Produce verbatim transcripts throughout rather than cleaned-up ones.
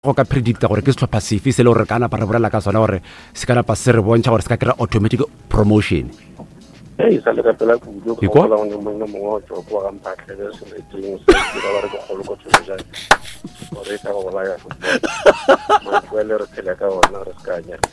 go ka predicta gore ke setlhopha sefe se le gore kana pa re bolela ka sona gore se kana pa se re bontsha gore se ka kry automatic promotion. Hey, sa le ka pela kudu go la one mo mo go go ga mpatle le se le teng se ke ba re go go go tsoja. Gore ka go la ya. Mo tswele re tshela ka ona re ska nya.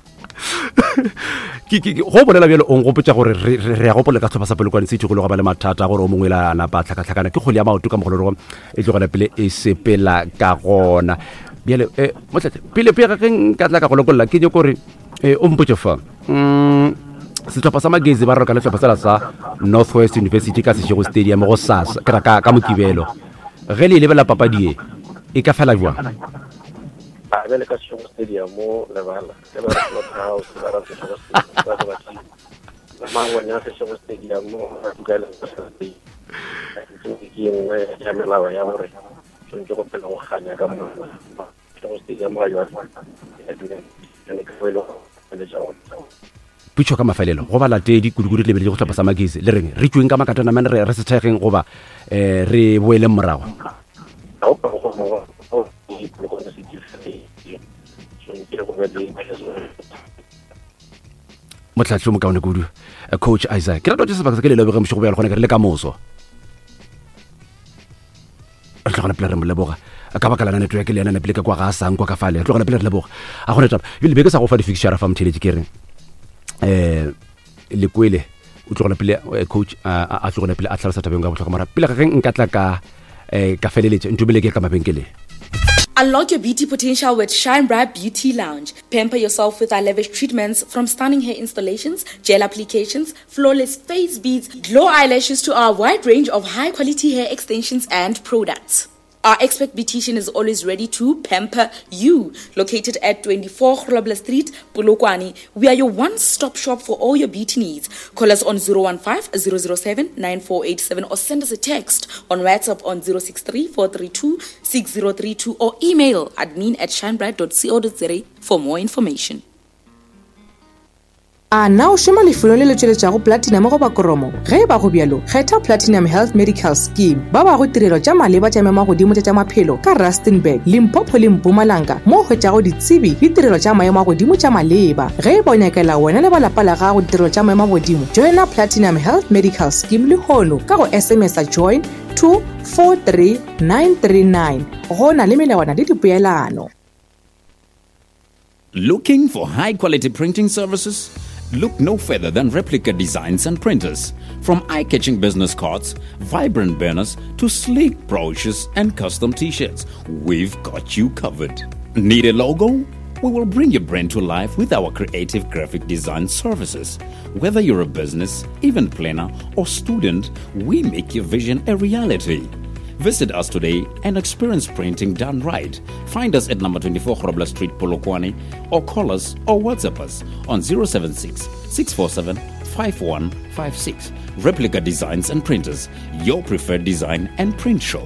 Ki ki go bolela bjalo o ngopotsa gore re re ya go polela ka setlhopha sa Polokwane se go le go ba le mathata gore o mongwe la na pa tlhakatlhakana ke go le ya maoto ka mogolo go e tlogela pele e sepela ka gona. Bjale eh motlete pele pele ga nka tla ka go lokolla ke je gore eh o mpotse fa mm setlhopha sa Magezi ba re ka le setlhopha sa Northwest University ka Seshego Stadium go sasa ka ka ka Mokibelo ge le lebela papadi e ka fela jwa ba bele ka Seshego Stadium mo le bala le ba re house ba ra Seshego Stadium ba ba ma wa nya Seshego Stadium mo ba tukela ka stadium ke ke nngwe ya melawa ya gore ke go pela go ganya ka mo Seshego Stadium ga yo ya dine ne ke felo le jawo putsho ka mafelelo go bala tedi kudukudi le bele go tlhopha sa Magezi le reng re tsweng ka makatana mane re re se thegeng go ba eh re boele morago ao pa go mo o di go se di so ke go ba di motlatlo mo kaone kudu coach Isaac ke ra totse sebaka se ke le lebege mo go bjalo gone ke re le ka moso re tlogana pele re mo leboga ka baka la network le yana ne pele ka kwa ga sang kwa ka fale re tlogana pele re leboga a gone taba yo le beke sa go fa di fixture fa mthele ke re eh le kwele o tlogela pele coach a tlogela pele a tlhalosa tabeng ga botlhokwa mara pele ga reng nka tla ka eh ka feleletse ntubele ke ka mabenkele. Unlock your beauty potential with Shine Bright Beauty Lounge. Pamper yourself with our lavish treatments from stunning hair installations, gel applications, flawless face beads, glow eyelashes to our wide range of high quality hair extensions and products. Our expert beautician is always ready to pamper you. Located at twenty-four Grobler Street, Polokwane, we are your one-stop shop for all your beauty needs. Call us on zero one five, zero zero seven, nine four eight seven or send us a text on WhatsApp on zero six three, four three two, six zero three two or email admin at shinebright dot co dot za for more information. A now shoma lefelo le le tšweletšago platinum go ba koromo ge ba go bjalo kgetha Platinum Health Medical Scheme ba ba go tirelo tša maleba tša mema godimo tša maphelo ka Rustenburg, Limpopo le Mpumalanga mo hwetšago ditsebi le tirelo tša maemo godimo tša maleba ge ba nyakela wena le ba lapa la gago ditirelo tša maemo godimo joina Platinum Health Medical Scheme le hono ka go S M S a join two four three nine three nine go na le melawana le dipeelano. Looking for high quality printing services? Look no further than Replica Designs and Printers. From eye-catching business cards, vibrant banners, to sleek brochures and custom t-shirts, we've got you covered. Need a logo? We will bring your brand to life with our creative graphic design services. Whether you're a business, event planner, or student, we make your vision a reality. Visit us today and experience printing done right. Find us at number twenty-four Grobler Street, Polokwane, or call us or WhatsApp us on zero seven six, six four seven, five one five six. Replica Designs and Printers, your preferred design and print shop.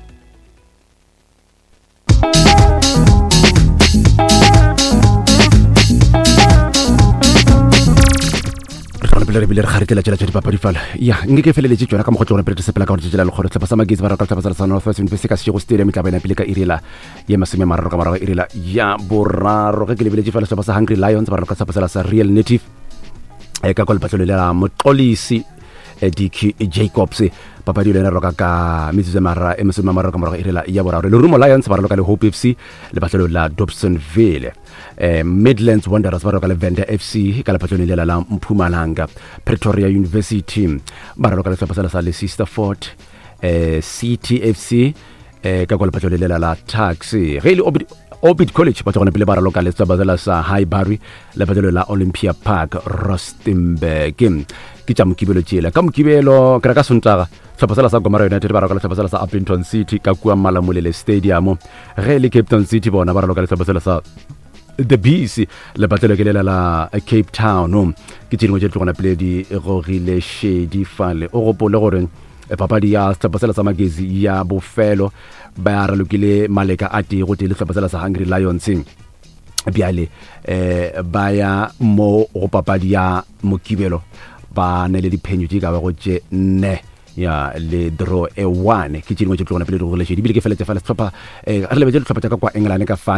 Pele re bile re kgaretela tšela tša dipapadi fala ya nke ke feleletse tsona ka mogotlo gore pele sepela ka gore tšela le gore tlhapa sa Magezi ba ra ka tlhapa sa Northwest University ka Seshego Stadium tla bana pele ka irela ya masome mararo ka morago irela ya boraro ge ke le bile fala tlhapa sa Hungry Lions ba ra ka tlhapa sa Real Native e ka kwa lepatlolo le la Moxolisi D K Jacobs papadi le roka ka mitsitse mara e masome mararo ka morago irela ya boraro le Rumo Lions ba ra ka le Hope F C le patlolo la Dobsonville. Eh, Midlands Wanderers ba roka le Venda F C ka lepatlong le la Mpumalanga. Pretoria University ba roka le tlhopha sa le Sister Fort eh, C T F C eh, ka kwa lepatlong le la Taxi ge le Orbit, Orbit College ba tsone pele ba roka le tlhopha sa Highbury le lepatlong la Olympia Park Rustenburg ke tša Mokibelo tšela ka Mokibelo ke re ka Sontaga tlhopha sa Gomara United ba roka le tlhopha sa Upington City ka kua Malamulele Stadium ge le Cape Town City bona ba roka le tlhopha sa The Bees le batlelo ke lela la Cape Town no ke tšengwe tše tlogona pele di gogile shedi fale o gopole gore papadi ya tlhopha sa Magezi ya bofelo ba ra lokile maleka a te go tele tlhopha sa Hungry Lions bjale eh ba ya mo go papadi ya Mokibelo ba ne le diphenyo tše ka ba go tše nne ya le draw e one ke tšengwe tše tlogona pele di go lešedi ebile ke feletse fa le setlhopha re lebetse ditlhopha tša ka kwa England ka fa